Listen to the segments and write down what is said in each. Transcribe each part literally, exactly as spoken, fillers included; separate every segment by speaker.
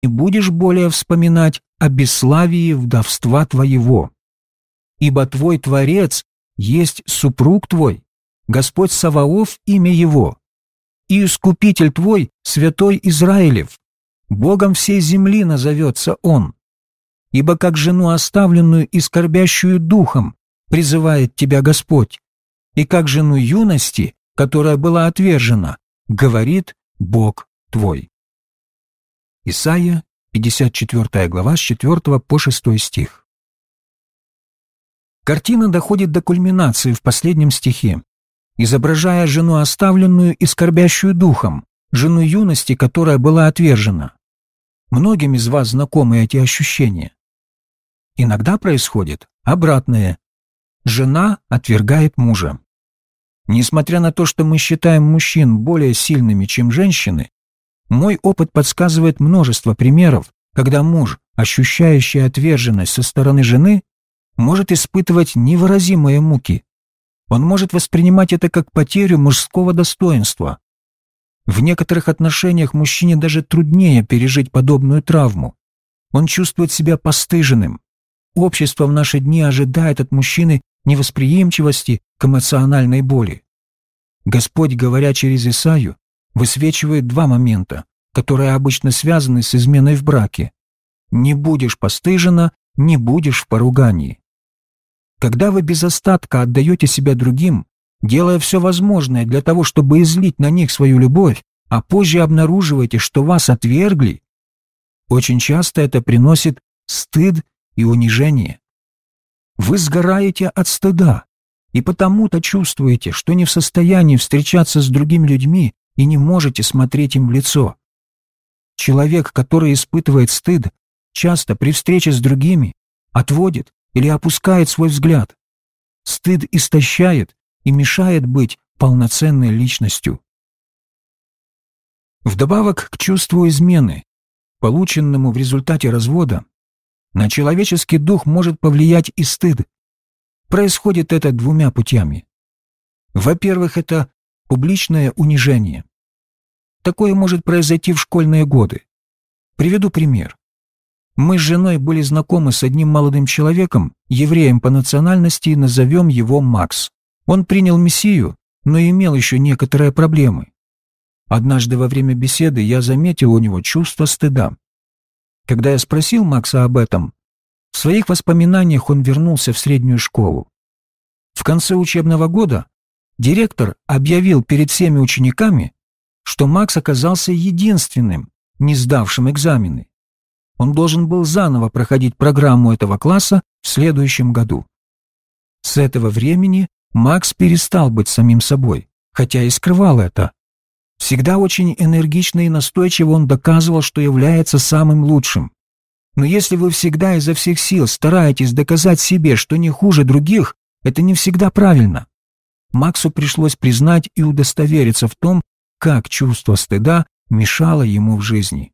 Speaker 1: не будешь более вспоминать о бесславии вдовства твоего. Ибо твой Творец есть супруг твой, Господь Саваоф имя его, и Искупитель твой, Святой Израилев, Богом всей земли назовется он. Ибо как жену оставленную и скорбящую духом призывает тебя Господь, и как жену юности, которая была отвержена, говорит Бог твой». Исайя, пятьдесят четвёртая глава, с четвёртого по шестой стих. Картина доходит до кульминации в последнем стихе, изображая жену оставленную и скорбящую духом, жену юности, которая была отвержена. Многим из вас знакомы эти ощущения. Иногда происходит обратное. Жена отвергает мужа. Несмотря на то, что мы считаем мужчин более сильными, чем женщины, мой опыт подсказывает множество примеров, когда муж, ощущающий отверженность со стороны жены, может испытывать невыразимые муки. Он может воспринимать это как потерю мужского достоинства. В некоторых отношениях мужчине даже труднее пережить подобную травму. Он чувствует себя постыженным. Общество в наши дни ожидает от мужчины невосприимчивости к эмоциональной боли. Господь, говоря через Исаию, высвечивает два момента, которые обычно связаны с изменой в браке. Не будешь постыжена, не будешь в поругании. Когда вы без остатка отдаете себя другим, делая все возможное для того, чтобы излить на них свою любовь, а позже обнаруживаете, что вас отвергли, очень часто это приносит стыд и унижение. Вы сгораете от стыда, и потому-то чувствуете, что не в состоянии встречаться с другими людьми и не можете смотреть им в лицо. Человек, который испытывает стыд, часто при встрече с другими отводит или опускает свой взгляд. Стыд истощает и мешает быть полноценной личностью. Вдобавок к чувству измены, полученному в результате развода, на человеческий дух может повлиять и стыд. Происходит это двумя путями. Во-первых, это публичное унижение. Такое может произойти в школьные годы. Приведу пример. Мы с женой были знакомы с одним молодым человеком, евреем по национальности, назовем его Макс. Он принял Мессию, но имел еще некоторые проблемы. Однажды во время беседы я заметил у него чувство стыда. Когда я спросил Макса об этом, в своих воспоминаниях он вернулся в среднюю школу. В конце учебного года директор объявил перед всеми учениками, что Макс оказался единственным, не сдавшим экзамены. Он должен был заново проходить программу этого класса в следующем году. С этого времени Макс перестал быть самим собой, хотя и скрывал это. Всегда очень энергично и настойчиво он доказывал, что является самым лучшим. Но если вы всегда изо всех сил стараетесь доказать себе, что не хуже других, это не всегда правильно. Максу пришлось признать и удостовериться в том, как чувство стыда мешало ему в жизни.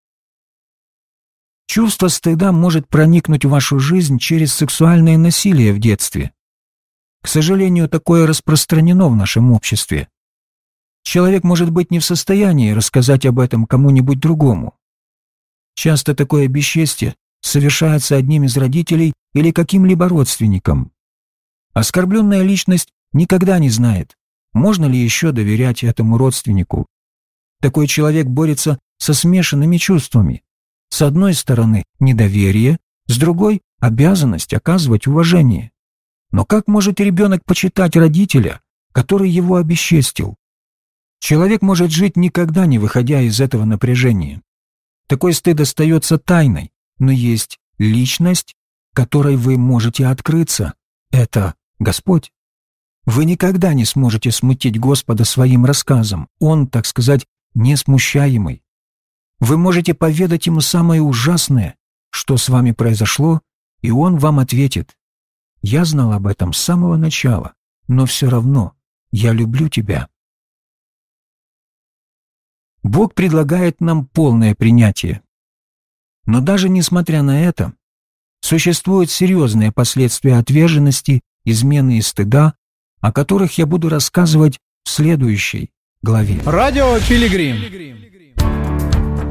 Speaker 1: Чувство стыда может проникнуть в вашу жизнь через сексуальное насилие в детстве. К сожалению, такое распространено в нашем обществе. Человек может быть не в состоянии рассказать об этом кому-нибудь другому. Часто такое бесчестие совершается одним из родителей или каким-либо родственником. Оскорбленная личность никогда не знает, можно ли еще доверять этому родственнику. Такой человек борется со смешанными чувствами. С одной стороны недоверие, с другой – обязанность оказывать уважение. Но как может ребенок почитать родителя, который его обесчестил? Человек может жить, никогда не выходя из этого напряжения. Такой стыд остается тайной, но есть личность, которой вы можете открыться. Это Господь. Вы никогда не сможете смутить Господа своим рассказом. Он, так сказать, несмущаемый. Вы можете поведать Ему самое ужасное, что с вами произошло, и Он вам ответит: «Я знал об этом с самого начала, но все равно я люблю тебя». Бог предлагает нам полное принятие. Но даже несмотря на это, существуют серьезные последствия отверженности, измены и стыда, о которых я буду рассказывать в следующей главе.
Speaker 2: Радио Пилигрим.